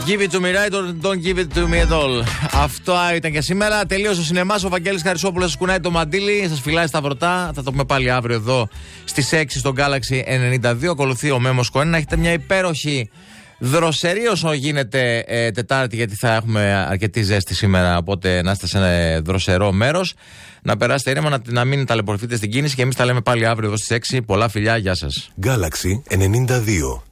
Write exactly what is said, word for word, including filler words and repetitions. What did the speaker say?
Give it to me right or don't give it to me at all. Αυτό ήταν και σήμερα. Τελείωσε ο σινεμάς. Ο Βαγγέλης Χαρισόπουλος σας κουνάει το μαντίλι. Σας φυλάει στα βρωτά. Θα το πούμε πάλι αύριο εδώ στις έξι στο Galaxy ενενήντα δύο. Ακολουθεί ο Μέμος Κοέν. Να έχετε μια υπέροχη δροσερή όσο γίνεται ε, Τετάρτη, γιατί θα έχουμε αρκετή ζέστη σήμερα. Οπότε να είστε σε ένα δροσερό μέρος. Να περάσετε ήρεμα, να, να μην ταλαιπωρηθείτε στην κίνηση. Και εμείς τα λέμε πάλι αύριο εδώ στις έξι. Πολλά φιλιά, γεια σας. Galaxy ενενήντα δύο.